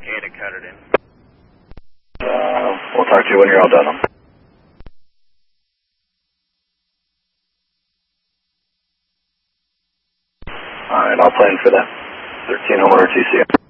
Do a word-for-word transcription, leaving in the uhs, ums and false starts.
eight to cut it in. Uh, we'll talk to you when you're all done. Alright, I'll plan for that. thirteen Homer R T C.